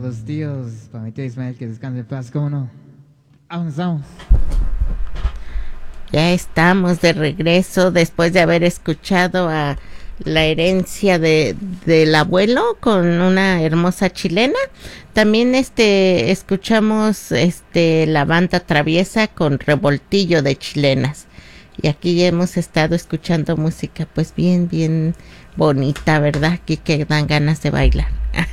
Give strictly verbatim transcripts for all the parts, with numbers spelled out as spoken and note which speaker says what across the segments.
Speaker 1: los tíos, para mi tío Ismael, que descanse en paz, ¿cómo no? Avanzamos.
Speaker 2: Ya estamos de regreso después de haber escuchado a la herencia de del abuelo con una hermosa chilena. También este escuchamos este la banda traviesa con revoltillo de chilenas. Y aquí ya hemos estado escuchando música pues bien, bien bonita, ¿verdad? Aquí que dan ganas de bailar.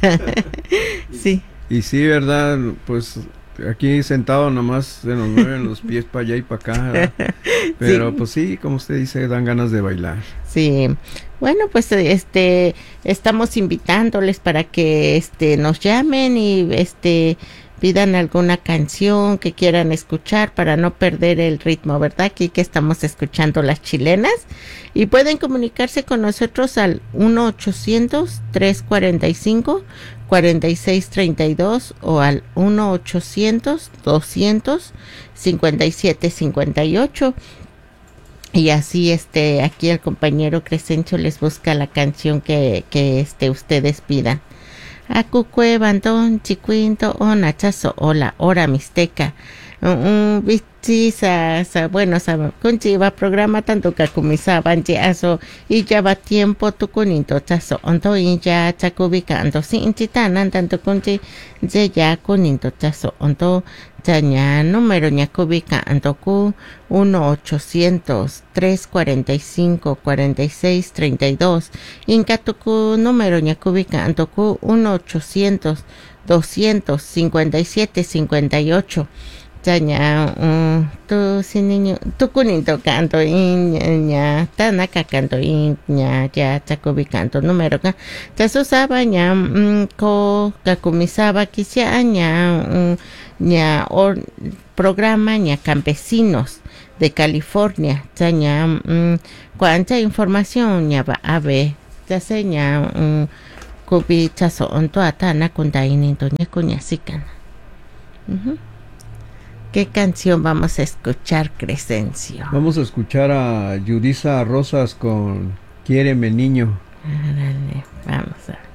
Speaker 2: Sí.
Speaker 3: Y sí, ¿verdad? Pues aquí sentado nomás se nos mueven los pies para allá y para acá, ¿verdad? Pero sí. Pues sí, como usted dice, dan ganas de bailar.
Speaker 2: Sí. Bueno, pues este estamos invitándoles para que este nos llamen y este pidan alguna canción que quieran escuchar para no perder el ritmo, ¿verdad? Aquí que estamos escuchando las chilenas. Y pueden comunicarse con nosotros al uno ochocientos, tres cuarenta y cinco, cuarenta y seis treinta y dos o al uno ochocientos, doscientos, cincuenta y siete cincuenta y ocho. Y así este aquí el compañero Crescencio les busca la canción que, que este ustedes pidan. Acucue bandón chicuinto o nachazo o la hora mixteca. Un bichi sa sa bueno sa kunchi va programa tanto que comisa banji aso y ya va tiempo tu kuninto chazo onto ya chakubika ando sin chitanan tanto kunchi je ya kuninto chazo onto chaña número ñakubika antoku uno ochocientos, tres cuarenta y cinco, cuarenta y seis treinta y dos Incatuku número ñakubika antoku uno ochocientos, doscientos cincuenta y siete cincuenta y ocho Chaña, um, tu sin niño, tu kuninto canto iña, tanaka canto iña, ya chakubi canto número ka, chasusaba ña, um, ko kakumisaba quisia ña, um, ña or programa ña campesinos de California, chaña, um, cuánta información ña va a ver, ya se ña, um, kubi chaso onto atana kundainito ña kuñasican. Uh-huh. ¿Qué canción vamos a escuchar, Crescencio?
Speaker 3: Vamos a escuchar a Yudisa Rosas con Quiéreme Niño.
Speaker 2: Dale, vamos a ver.